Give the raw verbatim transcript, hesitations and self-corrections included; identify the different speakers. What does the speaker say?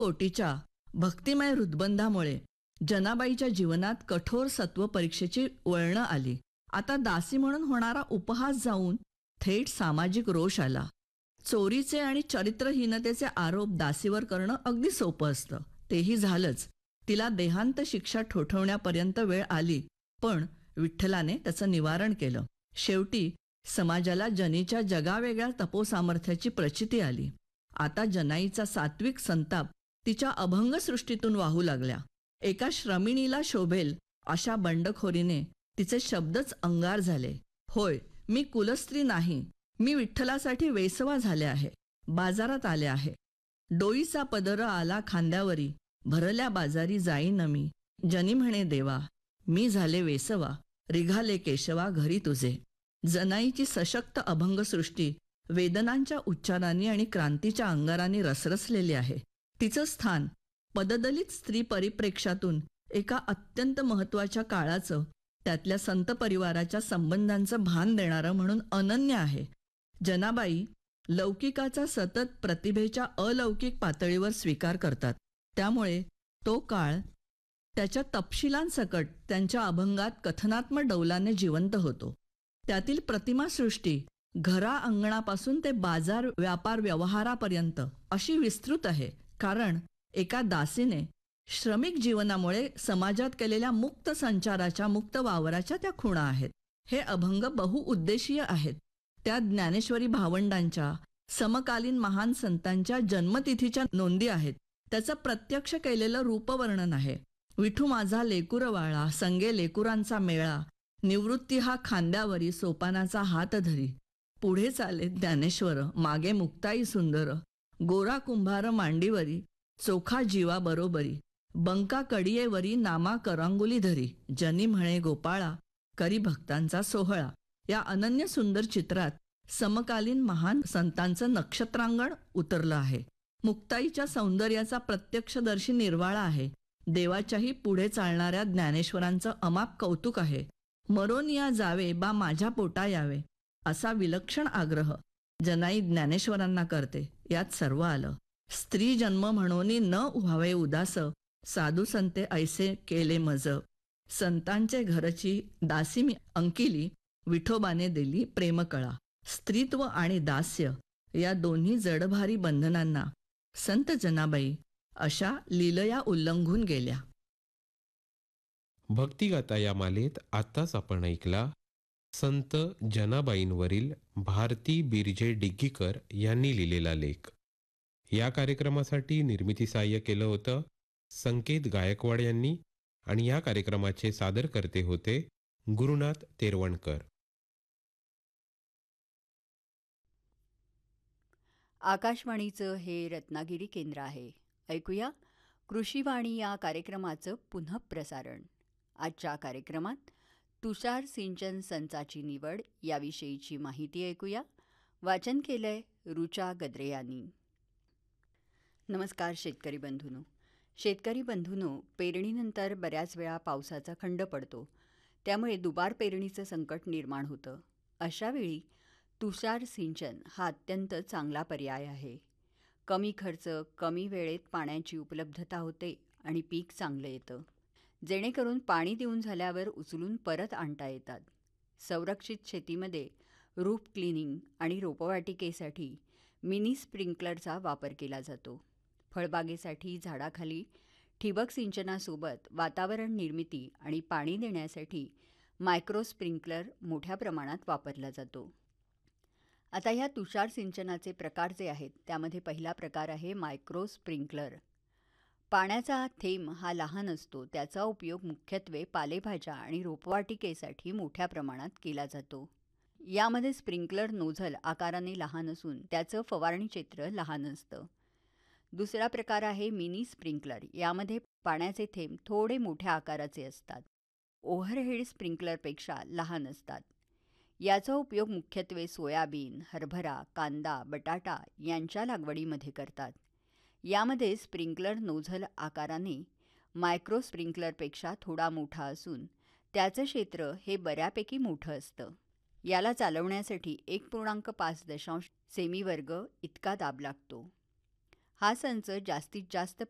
Speaker 1: कोटीच्या भक्तिमय हृदबंधामुळे जनाबाईच्या जीवनात कठोर सत्व परीक्षेची वळणं आली. आता दासी म्हणून होणारा उपहास जाऊन थेट सामाजिक रोष आला. चोरीचे आणि चरित्रहीनतेचे आरोप दासीवर करणं अगदी सोपं असतं. तेही झालंच. तिला देहांत शिक्षा ठोठवण्यापर्यंत वेळ आली, पण विठ्ठलाने त्याचं निवारण केलं. शेवटी समाजाला जनीच्या जगावेगळ्या तपोसामर्थ्याची प्रचिती आली. आता जनाईचा सात्विक संताप तिच्या अभंग सृष्टीतून वाहू लागल्या. एका श्रमिणीला शोभेल अशा बंडखोरीने तिचे शब्दच अंगार झाले. होय, मी कुलस्त्री नाही, मी विठ्ठलासाठी वेसवा झाले आहे, बाजारात आले आहे. डोईचा पदर आला खांद्यावरी, भरल्या बाजारी जाईन मी. जनी म्हणे देवा, मी झाले वेसवा, रिघाले केशवा घरी तुझे. जनाईची सशक्त अभंगसृष्टी वेदनांच्या उच्चारांनी आणि क्रांतीच्या अंगारांनी रसरसलेली आहे. तिचं स्थान पददलित स्त्री परिप्रेक्षातून एका अत्यंत महत्त्वाच्या काळाचं, त्यातल्या संत परिवाराच्या संबंधांचं भान देणारं म्हणून अनन्य आहे. जनाबाई लौकिकाचा सतत प्रतिभेच्या अलौकिक पातळीवर स्वीकार करतात. त्यामुळे तो काळ त्याच्या तपशिलांसकट त्यांच्या अभंगात कथनात्मक डौलाने जिवंत होतो. त्यातील प्रतिमासृष्टी घरा अंगणापासून ते बाजार व्यापार व्यवहारापर्यंत अशी विस्तृत आहे, कारण एका दासीने श्रमिक जीवनामुळे समाजात केलेल्या मुक्त संचाराच्या, मुक्त वावराच्या त्या खुणा आहेत. हे अभंग बहुउद्देशीय आहेत. त्यात ज्ञानेश्वरी भावंडांच्या, समकालीन महान संतांच्या जन्मतिथीच्या नोंदी आहेत. त्याचं प्रत्यक्ष केलेलं रूपवर्णन आहे. विठू माझा लेकुरवाळा, संगे लेकुरांचा मेळा, निवृत्ती हा खांद्यावरी, सोपानाचा हात धरी. पुढे चाले ज्ञानेश्वर, मागे मुक्ताई सुंदर, गोरा कुंभार मांडीवरी, चोखा जीवा बरोबरी, बंका कडियेवरी नामा करांगुली धरी. जनी म्हणे गोपाळा, करी भक्तांचा सोहळा. या अनन्य सुंदर चित्रात समकालीन महान संतांचं नक्षत्रांगण उतरलं आहे. मुक्ताईच्या सौंदर्याचा प्रत्यक्षदर्शी निर्वाळा आहे. देवाच्याही पुढे चालणाऱ्या ज्ञानेश्वरांचं अमाप कौतुक आहे. मरोन या जावे बा माझ्या पोटा यावे, असा विलक्षण आग्रह जनाई ज्ञानेश्वरांना करते. यात सर्व आलं. स्त्री जन्म म्हणोनी न व्हावे उदास, साधू संते ऐसे केले मज. संतांचे घरची दासी मी अंकिली, विठोबाने दिली प्रेमकळा. स्त्रीत्व आणि दास्य या दोन्ही जडभारी बंधनांना संत जनाबाई अशा लीलया उल्लंघून गेल्या.
Speaker 2: भक्तिगाथा या मालेत आत्ताच आपण ऐकला संत जनाबाईंवरील भारती बिरजे डिग्गीकर यांनी लिहिलेला लेख. या कार्यक्रमासाठी निर्मिती सहाय्य केलं होतं संकेत गायकवाड यांनी आणि या कार्यक्रमाचे सादरकर्ते होते गुरुनाथ तेरवणकर.
Speaker 3: आकाशवाणीचं हे रत्नागिरी केंद्र आहे. ऐकूया कृषीवाणी या कार्यक्रमाचं पुनःप्रसारण. आजच्या कार्यक्रमात तुषार सिंचन संचाची निवड याविषयीची माहिती ऐकूया. वाचन केलंय रुचा गद्रे यांनी. नमस्कार शेतकरी बंधूंनो. शेतकरी बंधूंनो, पेरणीनंतर बऱ्याच वेळा पावसाचा खंड पडतो. त्यामुळे दुबार पेरणीचं संकट निर्माण होतं. अशावेळी तुषार सिंचन हा अत्यंत चांगला पर्याय आहे. कमी खर्च, कमी वेळेत पाण्याची उपलब्धता होते आणि पीक चांगलं येतं. जेणेकरून पाणी देऊन झाल्यावर उचलून परत आणता येतात. संरक्षित शेतीमध्ये रूफ क्लिनिंग आणि रोपवाटिकेसाठी मिनी स्प्रिंकलरचा वापर केला जातो. फळबागेसाठी झाडाखाली ठिबक सिंचनासोबत वातावरण निर्मिती आणि पाणी देण्यासाठी मायक्रो स्प्रिंकलर मोठ्या प्रमाणात वापरला जातो. आता ह्या तुषार सिंचनाचे प्रकार जे आहेत त्यामध्ये पहिला प्रकार आहे मायक्रो स्प्रिंकलर. पाण्याचा थेंब हा लहान असतो. त्याचा उपयोग मुख्यत्वे पालेभाज्या आणि रोपवाटिकेसाठी मोठ्या प्रमाणात केला जातो. यामध्ये स्प्रिंकलर नोझल आकाराने लहान असून त्याचं फवारणी क्षेत्र लहान असतं. दुसरा प्रकार आहे मिनी स्प्रिंकलर. यामध्ये पाण्याचे थेंब थोडे मोठ्या आकाराचे असतात. ओव्हरहेड स्प्रिंकलरपेक्षा लहान असतात. याचा उपयोग मुख्यत्वे सोयाबीन, हरभरा, कांदा, बटाटा यांच्या लागवडीमध्ये करतात. यामध्ये स्प्रिंकलर नोझल आकाराने मायक्रो स्प्रिंकलरपेक्षा थोडा मोठा असून त्याचं क्षेत्र हे बऱ्यापैकी मोठं असतं. याला चालवण्यासाठी एक पूर्णांक पाच दशांश सेमी वर्ग इतका दाब लागतो. हा संच जास्तीत जास्त